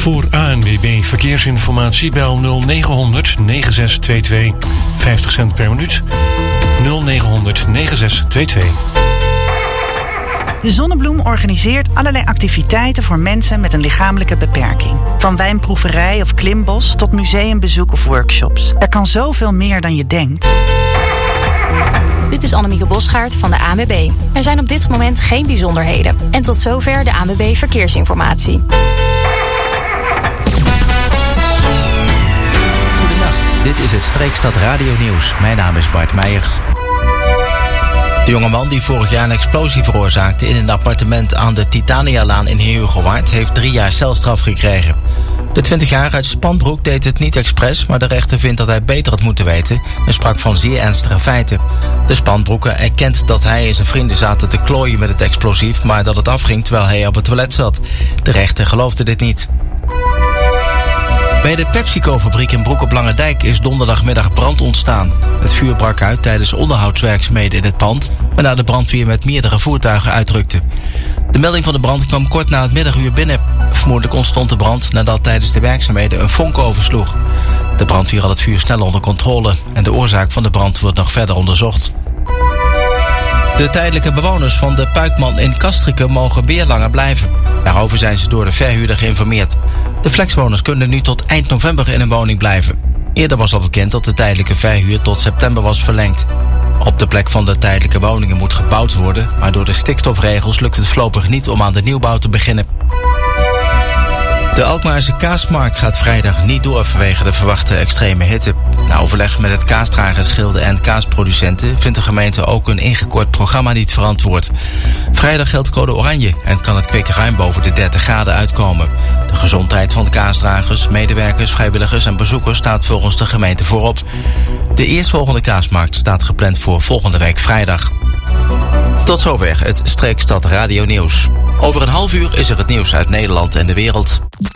Voor ANWB Verkeersinformatie bel 0900 9622. 50 cent per minuut. 0900 9622. De Zonnebloem organiseert allerlei activiteiten voor mensen met een lichamelijke beperking. Van wijnproeverij of klimbos tot museumbezoek of workshops. Er kan zoveel meer dan je denkt. Dit is Annemieke Bosgaard van de ANWB. Er zijn op dit moment geen bijzonderheden. En tot zover de ANWB Verkeersinformatie. Goedenacht, dit is het Streekstad Radio Nieuws. Mijn naam is Bart Meijer. De jongeman die vorig jaar een explosie veroorzaakte in een appartement aan de Titanialaan in Heerhugowaard heeft 3 jaar celstraf gekregen. De 20-jarige uit Spanbroek deed het niet expres, maar de rechter vindt dat hij beter had moeten weten en sprak van zeer ernstige feiten. De Spanbroeker erkent dat hij en zijn vrienden zaten te klooien met het explosief, maar dat het afging terwijl hij op het toilet zat. De rechter geloofde dit niet. Bij de PepsiCo-fabriek in Broek op Langendijk is donderdagmiddag brand ontstaan. Het vuur brak uit tijdens onderhoudswerkzaamheden in het pand, waarna de brandweer met meerdere voertuigen uitrukte. De melding van de brand kwam kort na het middaguur binnen. Vermoedelijk ontstond de brand nadat tijdens de werkzaamheden een vonk oversloeg. De brandweer had het vuur snel onder controle en de oorzaak van de brand wordt nog verder onderzocht. De tijdelijke bewoners van de Puikman in Castricum mogen weer langer blijven. Daarover zijn ze door de verhuurder geïnformeerd. De flexwoners kunnen nu tot eind november in een woning blijven. Eerder was al bekend dat de tijdelijke verhuur tot september was verlengd. Op de plek van de tijdelijke woningen moet gebouwd worden, maar door de stikstofregels lukt het voorlopig niet om aan de nieuwbouw te beginnen. De Alkmaarse kaasmarkt gaat vrijdag niet door vanwege de verwachte extreme hitte. Na overleg met het kaasdragersgilde en kaasproducenten vindt de gemeente ook een ingekort programma niet verantwoord. Vrijdag geldt code oranje en kan het kwik ruim boven de 30 graden uitkomen. De gezondheid van de kaasdragers, medewerkers, vrijwilligers en bezoekers staat volgens de gemeente voorop. De eerstvolgende kaasmarkt staat gepland voor volgende week vrijdag. Tot zover het Streekstad Radio Nieuws. Over een half uur is er het nieuws uit Nederland en de wereld.